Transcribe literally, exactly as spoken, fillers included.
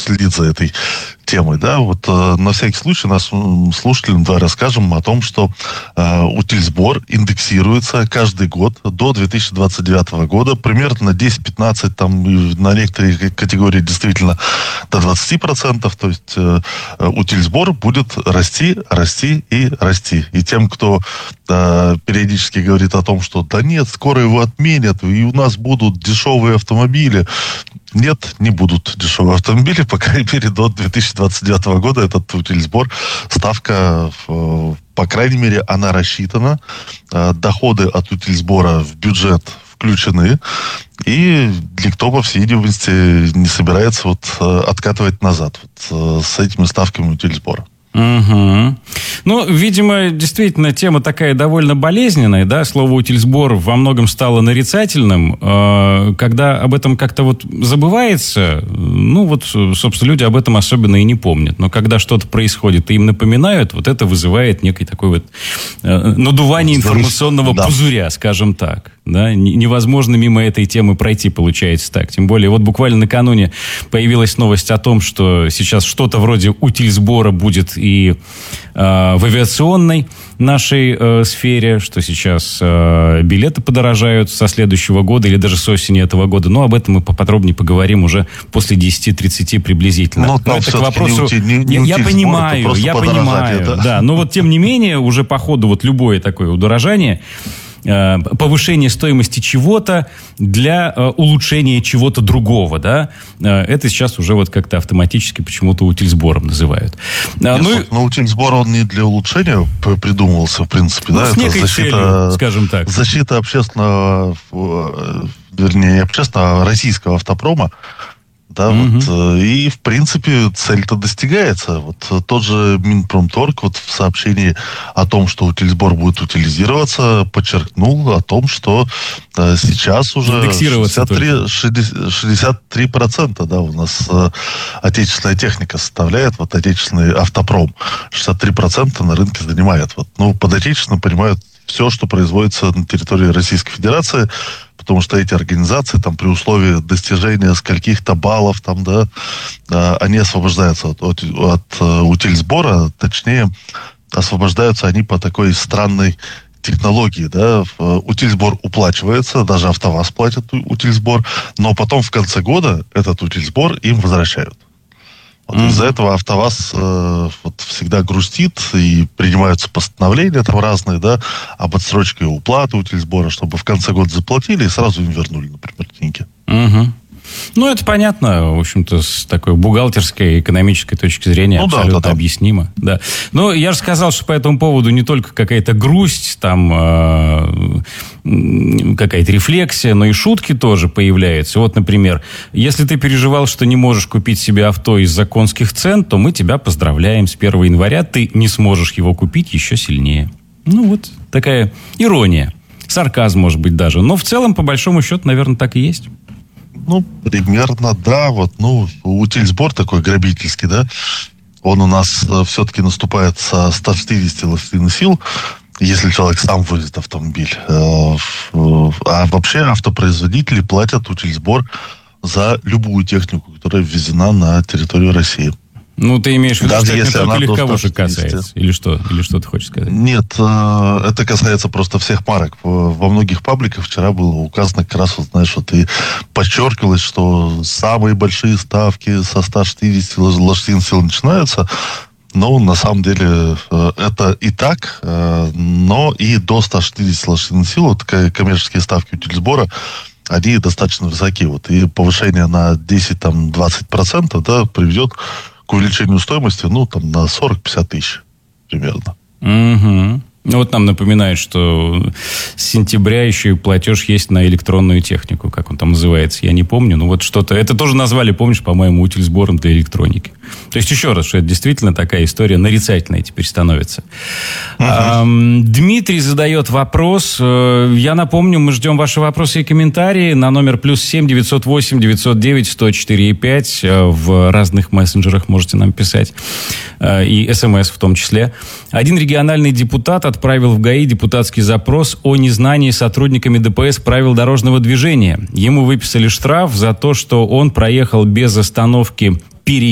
следит за этой темой, да, вот э, на всякий случай нашим слушателям давай расскажем о том, что э, утильсбор индексируется каждый год до две тысячи двадцать девятого года, примерно на десять-пятнадцать, там, и на некоторые категории действительно до двадцать процентов, то есть э, утильсбор будет расти, расти и расти. И тем, кто э, периодически говорит о том, что да нет, скоро его отменят, и у нас будут дешевые автомобили. Нет, не будут дешевые автомобили, по крайней мере, до две тысячи двадцать девятого года этот утильсбор, ставка, по крайней мере, она рассчитана, доходы от утильсбора в бюджет включены, и никто, по всей видимости, не собирается вот откатывать назад вот с этими ставками утильсбора. Угу. Ну, видимо, действительно, тема такая довольно болезненная, да, слово утильсбор во многом стало нарицательным, э, когда об этом как-то вот забывается, ну, вот, собственно, люди об этом особенно и не помнят, но когда что-то происходит и им напоминают, вот это вызывает некий такой вот э, надувание информационного да. пузыря, скажем так, да, невозможно мимо этой темы пройти, получается так, тем более, вот буквально накануне появилась новость о том, что сейчас что-то вроде утильсбора будет и э, в авиационной нашей э, сфере, что сейчас э, билеты подорожают со следующего года или даже с осени этого года. Но об этом мы поподробнее поговорим уже после десяти тридцати приблизительно. Но, но это к вопросу... Не, не, не я понимаю, я понимаю. Да. Да, но вот тем не менее, уже по ходу вот любое такое удорожание, повышение стоимости чего-то для э, улучшения чего-то другого, да, э, это сейчас уже вот как-то автоматически почему-то утильсбором называют. А, ну, и... Но утильсбор, он не для улучшения придумывался, в принципе, ну, да, с это защита, целью, скажем так. защита общественного, вернее, общественного российского автопрома. Да, угу. вот, и, в принципе, цель-то достигается. Вот тот же Минпромторг вот в сообщении о том, что утильсбор будет утилизироваться, подчеркнул о том, что э, сейчас уже шестьдесят три процента да, у нас э, отечественная техника составляет, вот отечественный автопром. шестьдесят три процента на рынке занимает. Вот, ну, под отечественным понимают все, что производится на территории Российской Федерации, потому что эти организации там при условии достижения скольких-то баллов там, да, э, они освобождаются от, от, от э, утильсбора, точнее, освобождаются они по такой странной технологии, да, утильсбор уплачивается, даже АвтоВАЗ платит утильсбор, но потом в конце года этот утильсбор им возвращают. Вот mm-hmm. из-за этого АвтоВАЗ э, вот всегда грустит, и принимаются постановления там разные, да, об отсрочке уплаты утильсбора, чтобы в конце года заплатили и сразу им вернули, например, деньги. Mm-hmm. Ну, это понятно, в общем-то, с такой бухгалтерской, экономической точки зрения ну, абсолютно да, да, да. объяснимо. Да. Но я же сказал, что по этому поводу не только какая-то грусть, там э, какая-то рефлексия, но и шутки тоже появляются. Вот, например, если ты переживал, что не можешь купить себе авто из-за конских цен, то мы тебя поздравляем. С первого января ты не сможешь его купить еще сильнее. Ну, вот такая ирония. Сарказм, может быть, даже. Но в целом, по большому счету, наверное, так и есть. Ну, примерно, да. Вот, ну, утильсбор такой грабительский, да, он у нас э, все-таки наступает со ста шестидесяти лошадиных сил, если человек сам возит автомобиль. Э, э, а вообще автопроизводители платят утильсбор за любую технику, которая ввезена на территорию России. Ну, ты имеешь в виду, что это только легковушек касается? Или что? Или что ты хочешь сказать? Нет, это касается просто всех марок. Во многих пабликах вчера было указано как раз, вот, знаешь, вот и подчеркивалось, что самые большие ставки со ста шестидесяти лошадиных сил начинаются. Но на самом деле это и так, но и до ста шестидесяти лошадиных сил вот коммерческие ставки утильсбора, они достаточно высоки. Вот, и повышение на десять-двадцать процентов да, приведет к увеличению стоимости, ну, там, на сорок-пятьдесят тысяч примерно. Угу. Ну, вот нам напоминают, что с сентября еще и платеж есть на электронную технику, как он там называется, я не помню, но вот что-то, это тоже назвали, помнишь, по-моему, утильсбором для электроники. То есть, еще раз, что это действительно такая история нарицательная теперь становится. Uh-huh. А, Дмитрий задает вопрос, я напомню, мы ждем ваши вопросы и комментарии на номер плюс семь девятьсот восемь девятьсот девять сто четыре пять, в разных мессенджерах можете нам писать, и смс в том числе. Один региональный депутат отправил в ГАИ депутатский запрос о незнании сотрудниками ДПС правил дорожного движения. Ему выписали штраф за то, что он проехал без остановки переезда